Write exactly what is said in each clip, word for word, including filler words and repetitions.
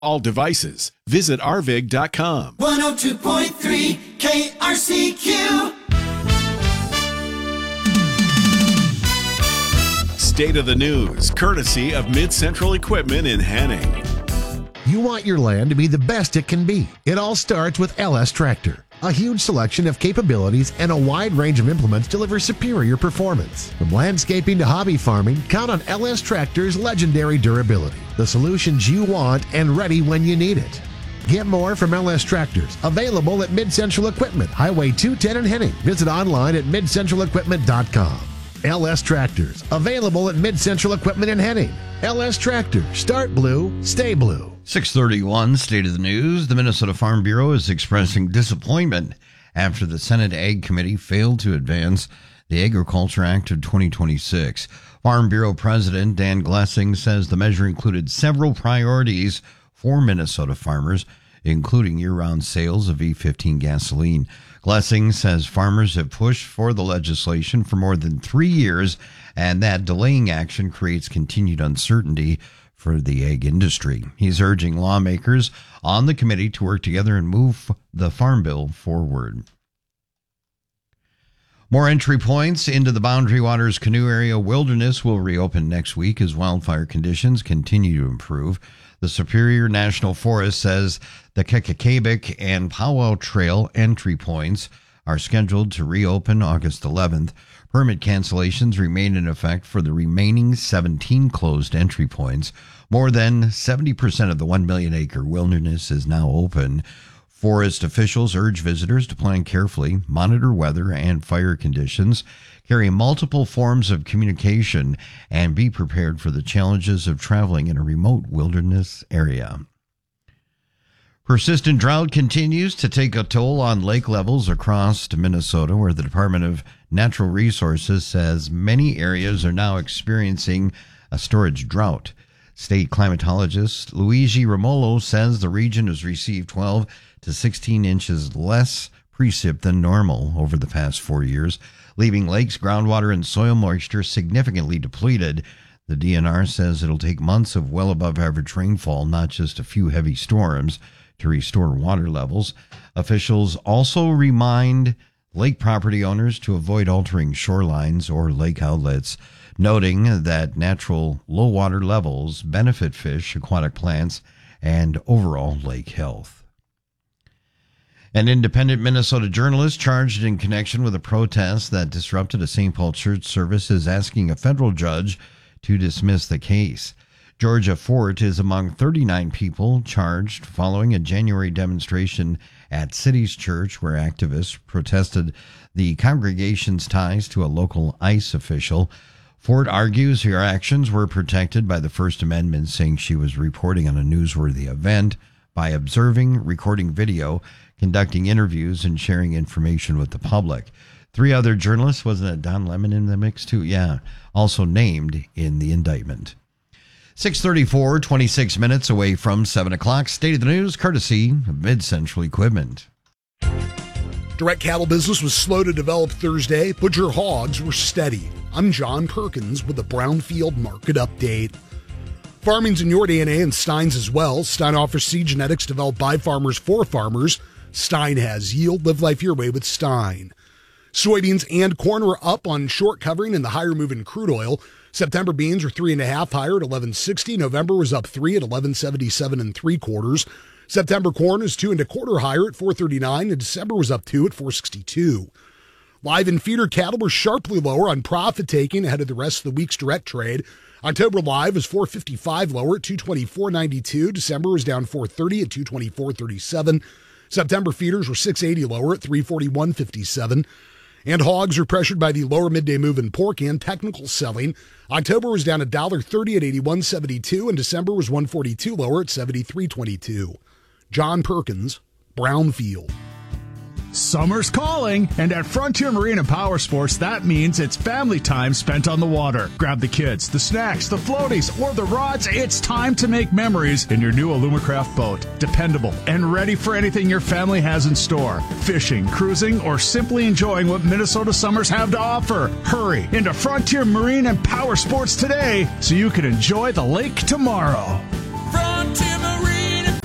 all devices. Visit arvig dot com. one oh two point three K R C Q. State of the News, courtesy of Mid-Central Equipment in Henning. You want your land to be the best it can be. It all starts with L S Tractor. A huge selection of capabilities and a wide range of implements deliver superior performance. From landscaping to hobby farming, count on L S Tractor's legendary durability. The solutions you want and ready when you need it. Get more from L S Tractors. Available at Mid-Central Equipment, Highway two ten in Henning. Visit online at mid central equipment dot com. L S Tractors. Available at Mid-Central Equipment in Henning. L S Tractor. Start blue, stay blue. six thirty-one, State of the News. The Minnesota Farm Bureau is expressing disappointment after the Senate Ag Committee failed to advance the Agriculture Act of twenty twenty-six. Farm Bureau President Dan Glessing says the measure included several priorities for Minnesota farmers, including year-round sales of E fifteen gasoline. Glessing says farmers have pushed for the legislation for more than three years, and that delaying action creates continued uncertainty for the ag industry. He's urging lawmakers on the committee to work together and move the Farm Bill forward. More entry points into the Boundary Waters Canoe Area Wilderness will reopen next week as wildfire conditions continue to improve. The Superior National Forest says the Kekakabik and Powwow Trail entry points are scheduled to reopen August eleventh. Permit cancellations remain in effect for the remaining seventeen closed entry points. More than seventy percent of the one million acre wilderness is now open. Forest officials urge visitors to plan carefully, monitor weather and fire conditions, carry multiple forms of communication, and be prepared for the challenges of traveling in a remote wilderness area. Persistent drought continues to take a toll on lake levels across Minnesota, where the Department of Natural Resources says many areas are now experiencing a storage drought. State climatologist Luigi Romolo says the region has received twelve to sixteen inches less precip than normal over the past four years, leaving lakes, groundwater, and soil moisture significantly depleted. The D N R says it'll take months of well above average rainfall, not just a few heavy storms, to restore water levels. Officials also remind lake property owners to avoid altering shorelines or lake outlets, noting that natural low water levels benefit fish, aquatic plants, and overall lake health. An independent Minnesota journalist charged in connection with a protest that disrupted a Saint Paul church service is asking a federal judge to dismiss the case. Georgia Fort is among thirty-nine people charged following a January demonstration at City's Church where activists protested the congregation's ties to a local ICE official. Fort argues her actions were protected by the First Amendment, saying she was reporting on a newsworthy event by observing, recording video, conducting interviews, and sharing information with the public. Three other journalists, wasn't it Don Lemon in the mix too? Yeah, also named in the indictment. six thirty-four, twenty-six minutes away from seven o'clock. State of the News, courtesy of Mid-Central Equipment. Direct cattle business was slow to develop Thursday. Butcher hogs were steady. I'm John Perkins with the Brownfield Market Update. Farming's in your D N A and Stein's as well. Stein offers seed genetics developed by farmers for farmers. Stein has yield. Live life your way with Stein. Soybeans and corn were up on short covering and the higher move in crude oil. September beans were three and a half higher at eleven sixty. November was up three at eleven seventy-seven and three quarters. September corn is two and a quarter higher at four thirty-nine, and December was up two at four sixty-two. Live and feeder cattle were sharply lower on profit taking ahead of the rest of the week's direct trade. October live was four fifty-five lower at two twenty-four ninety-two. December was down four thirty at two twenty-four thirty-seven. September feeders were six eighty lower at three forty-one fifty-seven. And hogs are pressured by the lower midday move in pork and technical selling. October was down one dollar thirty at eighty-one seventy-two, and December was one forty-two lower at seventy-three twenty-two. John Perkins, Brownfield. Summer's calling, and at Frontier Marine and Power Sports, that means it's family time spent on the water. Grab the kids, the snacks, the floaties, or the rods. It's time to make memories in your new Alumacraft boat. Dependable and ready for anything your family has in store. Fishing, cruising, or simply enjoying what Minnesota summers have to offer. Hurry into Frontier Marine and Power Sports today so you can enjoy the lake tomorrow. Frontier Marine and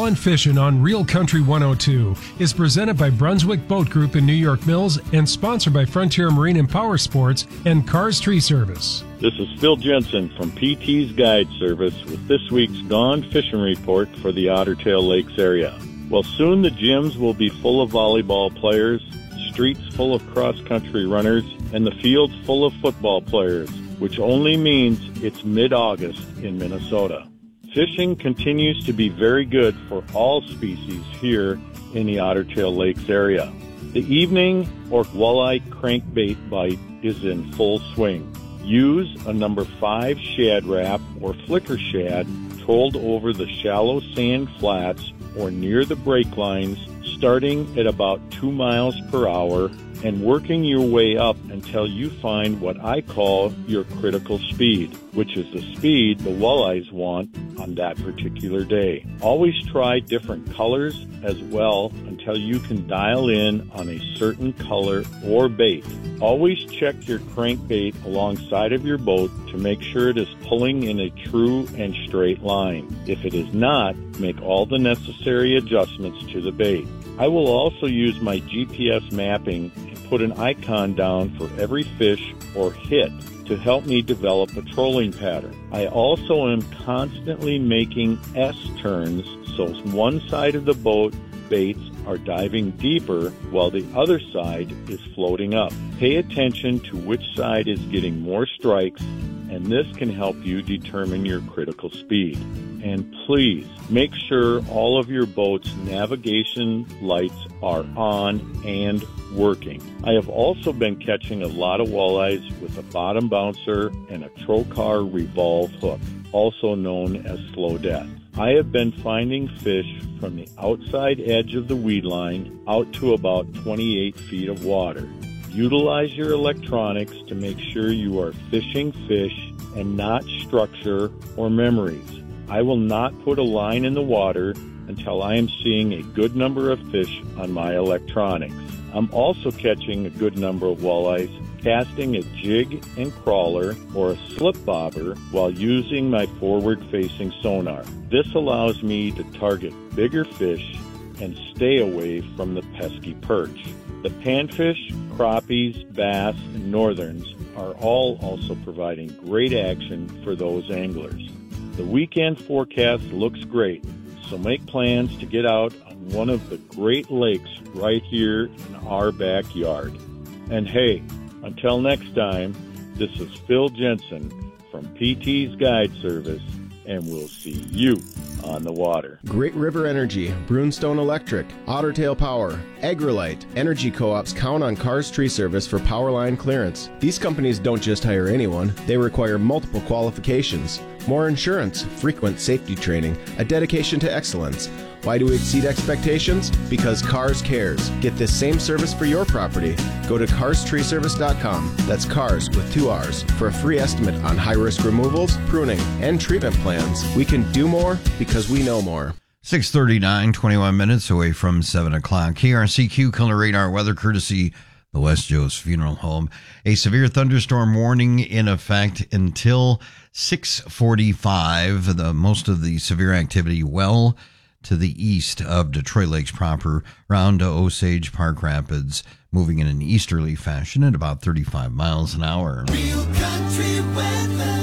Fun Fishing on Real Country one oh two is presented by Brunswick Boat Group in New York Mills and sponsored by Frontier Marine and Power Sports and Cars Tree Service. This is Phil Jensen from P T's Guide Service with this week's Gone Fishing Report for the Otter Tail Lakes area. Well, soon the gyms will be full of volleyball players, streets full of cross-country runners, and the fields full of football players, which only means it's mid-August in Minnesota. Fishing continues to be very good for all species here in the Otter Tail Lakes area. The evening or walleye crankbait bite is in full swing. Use a number five shad wrap or flicker shad trolled over the shallow sand flats or near the break lines, starting at about two miles per hour and working your way up until you find what I call your critical speed, which is the speed the walleyes want on that particular day. Always try different colors as well until you can dial in on a certain color or bait. Always check your crankbait alongside of your boat to make sure it is pulling in a true and straight line. If it is not, make all the necessary adjustments to the bait. I will also use my G P S mapping and put an icon down for every fish or hit to help me develop a trolling pattern. I also am constantly making S-turns so one side of the boat baits are diving deeper while the other side is floating up. Pay attention to which side is getting more strikes, and this can help you determine your critical speed. And please make sure all of your boat's navigation lights are on and working. I have also been catching a lot of walleyes with a bottom bouncer and a Trocar revolve hook, also known as slow death. I have been finding fish from the outside edge of the weed line out to about twenty-eight feet of water. Utilize your electronics to make sure you are fishing fish and not structure or memories. I will not put a line in the water until I am seeing a good number of fish on my electronics. I'm also catching a good number of walleyes casting a jig and crawler or a slip bobber while using my forward-facing sonar. This allows me to target bigger fish and stay away from the pesky perch. The panfish, crappies, bass, and northerns are all also providing great action for those anglers. The weekend forecast looks great, so make plans to get out on one of the Great Lakes right here in our backyard. And hey, until next time, this is Phil Jensen from P T's Guide Service, and we'll see you on the water. Great River Energy, Brunstone Electric, Otter Tail Power, Agrilite, Energy Co-ops count on Cars Tree Service for power line clearance. These companies don't just hire anyone, they require multiple qualifications. More insurance, frequent safety training, a dedication to excellence. Why do we exceed expectations? Because Cars cares. Get this same service for your property. Go to cars tree service dot com. That's cars with two R's for a free estimate on high-risk removals, pruning, and treatment plans. We can do more because we know more. six thirty-nine, twenty-one minutes away from seven o'clock. K R C Q Color Radar weather courtesy the West Joe's Funeral Home. A severe thunderstorm warning in effect until six forty-five. The most of the severe activity well to the east of Detroit Lakes proper, round to Osage Park Rapids, moving in an easterly fashion at about thirty-five miles an hour. Real country weather.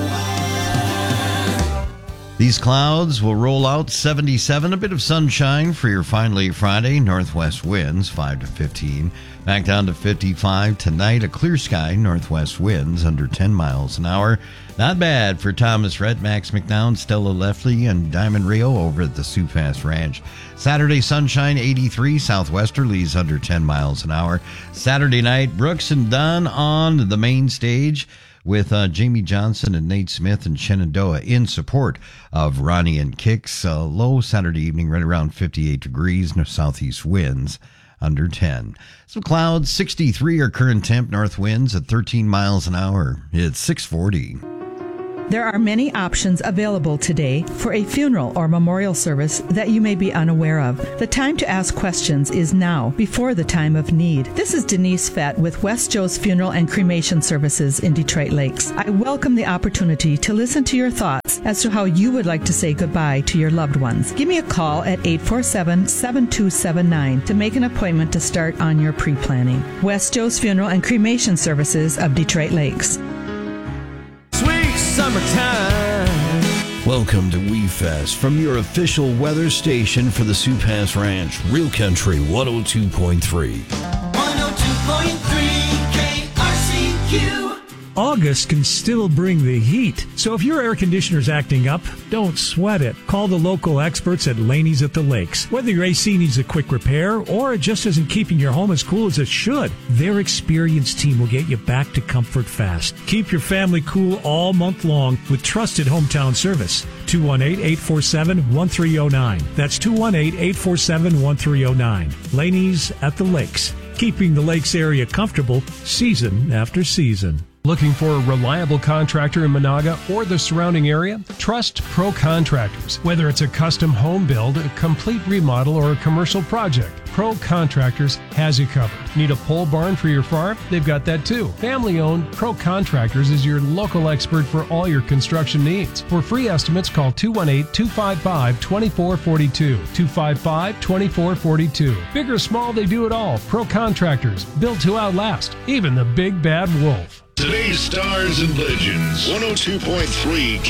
These clouds will roll out seventy-seven, a bit of sunshine for your fine late Friday. Northwest winds five to fifteen. Back down to fifty-five tonight. A clear sky, northwest winds under ten miles an hour. Not bad for Thomas Rhett, Max McNown, Stella Lefley, and Diamond Rio over at the Sioux Fast Ranch. Saturday sunshine eighty-three, southwesterlies under ten miles an hour. Saturday night, Brooks and Dunn on the main stage with uh, Jamie Johnson and Nate Smith and Shenandoah in support of Ronnie and Kicks. Uh, low Saturday evening right around fifty-eight degrees, no southeast winds under ten. Some clouds, sixty-three are current temp, north winds at thirteen miles an hour. It's six forty. There are many options available today for a funeral or memorial service that you may be unaware of. The time to ask questions is now, before the time of need. This is Denise Fett with West Joe's Funeral and Cremation Services in Detroit Lakes. I welcome the opportunity to listen to your thoughts ideas as to how you would like to say goodbye to your loved ones. Give me a call at eight four seven, seven two seven nine to make an appointment to start on your pre-planning. West Joe's Funeral and Cremation Services of Detroit Lakes. Sweet summertime. Welcome to WeFest from your official weather station for the Sioux Pass Ranch, Real Country one oh two point three. one oh two point three K R C Q. August can still bring the heat. So if your air conditioner's acting up, don't sweat it. Call the local experts at Laney's at the Lakes. Whether your A C needs a quick repair or it just isn't keeping your home as cool as it should, their experienced team will get you back to comfort fast. Keep your family cool all month long with trusted hometown service. two one eight, eight four seven, one three zero nine. That's two one eight, eight four seven, one three zero nine. Laney's at the Lakes. Keeping the Lakes area comfortable season after season. Looking for a reliable contractor in Monaga or the surrounding area? Trust Pro Contractors. Whether it's a custom home build, a complete remodel, or a commercial project, Pro Contractors has you covered. Need a pole barn for your farm? They've got that too. Family-owned, Pro Contractors is your local expert for all your construction needs. For free estimates, call two one eight, two five five, two four four two, two five five, two four four two. Big or small, they do it all. Pro Contractors, built to outlast, even the big bad wolf. Today's Stars and Legends, one oh two point three